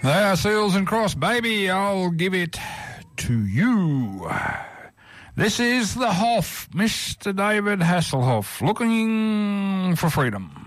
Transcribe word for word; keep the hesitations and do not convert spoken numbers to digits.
They are Seals and Cross, baby. I'll give it to you. This is the Hoff, Mister David Hasselhoff, looking for freedom.